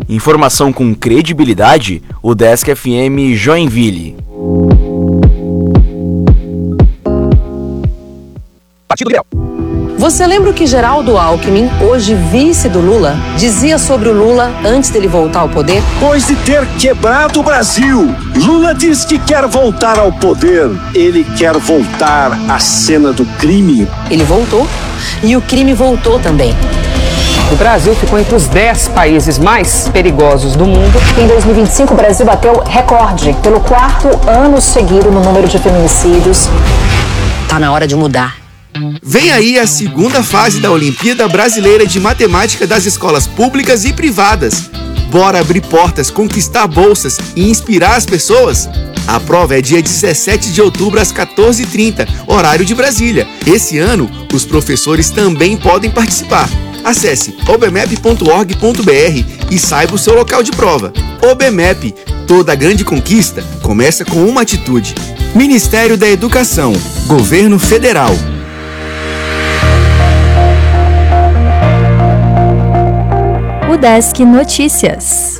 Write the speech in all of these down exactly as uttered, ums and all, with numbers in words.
Informação com credibilidade, o Desk F M Joinville. Partido Liberal. Você lembra o que Geraldo Alckmin, hoje vice do Lula, dizia sobre o Lula antes dele voltar ao poder? Depois de ter quebrado o Brasil, Lula diz que quer voltar ao poder. Ele quer voltar à cena do crime. Ele voltou e o crime voltou também. O Brasil ficou entre os dez países mais perigosos do mundo. Em dois mil e vinte e cinco, o Brasil bateu recorde pelo quarto ano seguido no número de feminicídios. Tá na hora de mudar. Vem aí a segunda fase da Olimpíada Brasileira de Matemática das escolas públicas e privadas. Bora abrir portas, conquistar bolsas e inspirar as pessoas? A prova é dia dezessete de outubro às quatorze e trinta, horário de Brasília. Esse ano, os professores também podem participar. Acesse obmep ponto org ponto br e saiba o seu local de prova. OBMEP, toda grande conquista começa com uma atitude. Ministério da Educação, Governo Federal. O Desk Notícias.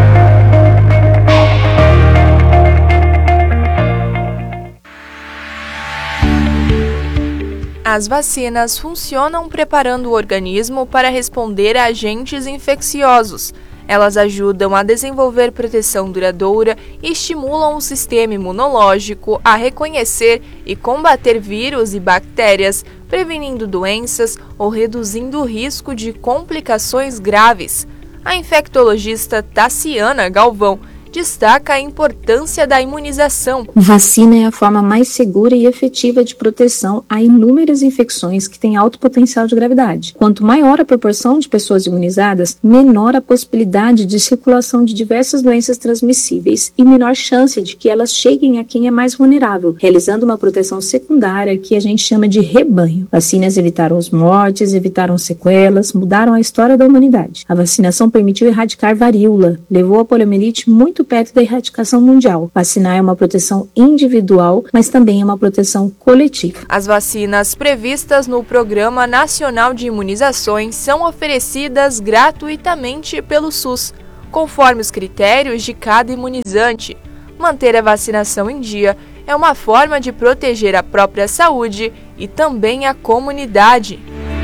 As vacinas funcionam preparando o organismo para responder a agentes infecciosos. Elas ajudam a desenvolver proteção duradoura e estimulam o sistema imunológico a reconhecer e combater vírus e bactérias, prevenindo doenças ou reduzindo o risco de complicações graves. A infectologista Tassiana Galvão destaca a importância da imunização. Vacina é a forma mais segura e efetiva de proteção a inúmeras infecções que têm alto potencial de gravidade. Quanto maior a proporção de pessoas imunizadas, menor a possibilidade de circulação de diversas doenças transmissíveis e menor chance de que elas cheguem a quem é mais vulnerável, realizando uma proteção secundária que a gente chama de rebanho. Vacinas evitaram as mortes, evitaram sequelas, mudaram a história da humanidade. A vacinação permitiu erradicar varíola, levou a poliomielite muito perto da erradicação mundial. Vacinar é uma proteção individual, mas também é uma proteção coletiva. As vacinas previstas no Programa Nacional de Imunizações são oferecidas gratuitamente pelo SUS, conforme os critérios de cada imunizante. Manter a vacinação em dia é uma forma de proteger a própria saúde e também a comunidade.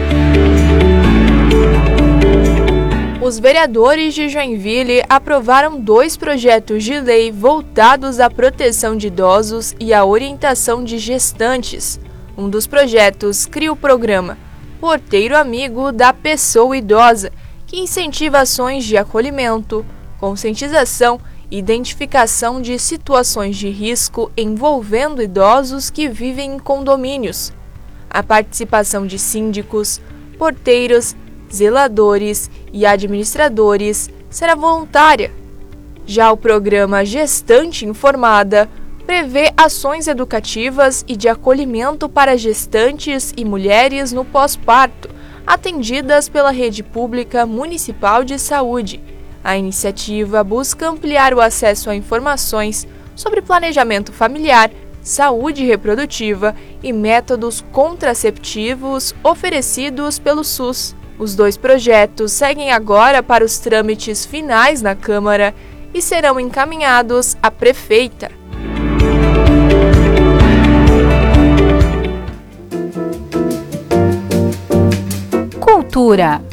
Os vereadores de Joinville aprovaram dois projetos de lei voltados à proteção de idosos e à orientação de gestantes. Um dos projetos cria o programa Porteiro Amigo da Pessoa Idosa, que incentiva ações de acolhimento, conscientização e identificação de situações de risco envolvendo idosos que vivem em condomínios. A participação de síndicos, porteiros, zeladores e administradores será voluntária. Já o programa Gestante Informada prevê ações educativas e de acolhimento para gestantes e mulheres no pós-parto, atendidas pela Rede Pública Municipal de Saúde. A iniciativa busca ampliar o acesso a informações sobre planejamento familiar, saúde reprodutiva e métodos contraceptivos oferecidos pelo SUS. Os dois projetos seguem agora para os trâmites finais na Câmara e serão encaminhados à prefeita. Cultura.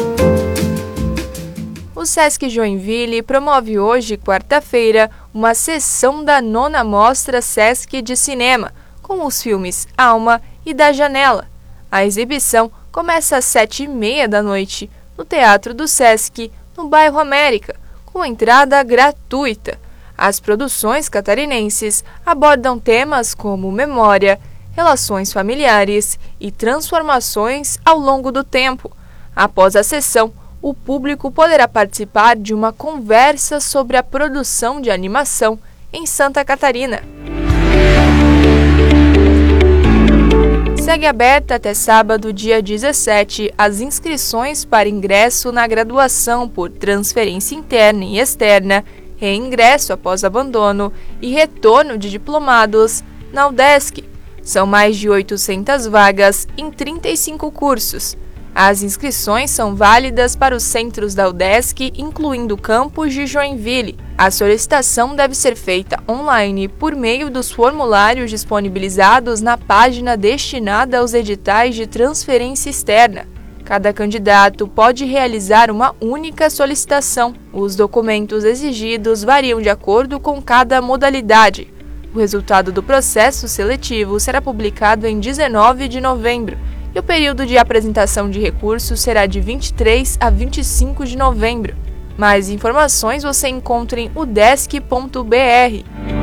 O Sesc Joinville promove hoje, quarta-feira, uma sessão da nona Mostra Sesc de Cinema, com os filmes Alma e Da Janela. A exibição começa às sete e meia da noite, no Teatro do Sesc, no bairro América, com entrada gratuita. As produções catarinenses abordam temas como memória, relações familiares e transformações ao longo do tempo. Após a sessão, o público poderá participar de uma conversa sobre a produção de animação em Santa Catarina. Segue aberta até sábado, dia dezessete, as inscrições para ingresso na graduação por transferência interna e externa, reingresso após abandono e retorno de diplomados na UDESC. São mais de oitocentas vagas em trinta e cinco cursos. As inscrições são válidas para os centros da UDESC, incluindo o campus de Joinville. A solicitação deve ser feita online por meio dos formulários disponibilizados na página destinada aos editais de transferência externa. Cada candidato pode realizar uma única solicitação. Os documentos exigidos variam de acordo com cada modalidade. O resultado do processo seletivo será publicado em dezenove de novembro. E o período de apresentação de recursos será de vinte e três a vinte e cinco de novembro. Mais informações você encontra em udesc ponto br.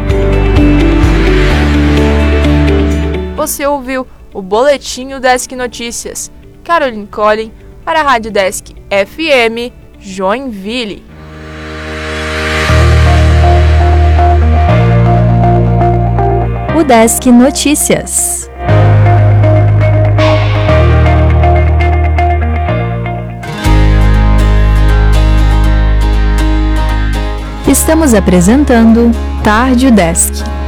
Você ouviu o Boletim UDESC Notícias. Caroline Collin, para a Rádio Desk F M, Joinville. UDESC Notícias. Estamos apresentando Tarde UDESC.